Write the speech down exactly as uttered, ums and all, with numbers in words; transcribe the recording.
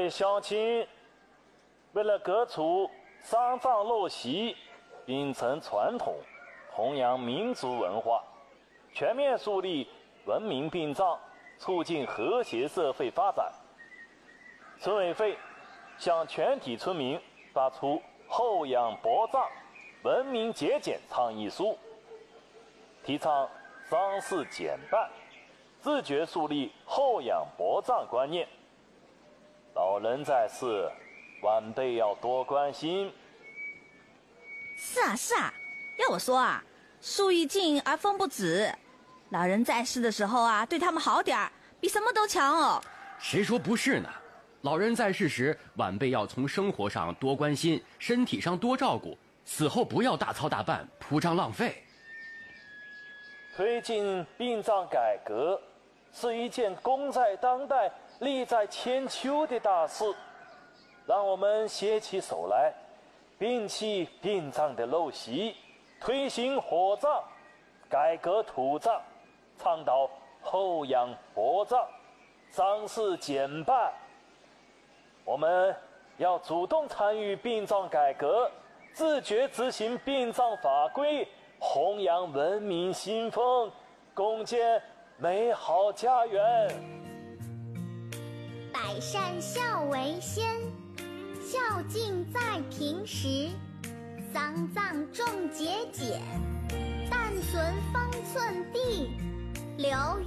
位乡亲，为了革除丧葬陋习，秉承传统，弘扬民族文化，全面树立文明殡葬，促进和谐社会发展，村委会向全体村民发出厚养薄葬、文明节俭倡议书，提倡丧事减半，自觉树立厚养薄葬观念。老人在世，晚辈要多关心。 是啊是啊，要我说啊，树欲静而风不止。老人在世的时候啊，对他们好点儿，比什么都强哦。 谁说不是呢？老人在世时，晚辈要从生活上多关心，身体上多照顾，死后不要大操大办，铺张浪费。 推进殡葬改革是一件功在当代、利在千秋的大事，让我们携起手来，摒弃殡葬的陋习，推行火葬，改革土葬，倡导厚养薄葬，丧事减半。我们要主动参与殡葬改革，自觉执行殡葬法规，弘扬文明新风，共建美好家园。 百善孝为先，孝敬在平时，丧葬重节俭，但存方寸地，留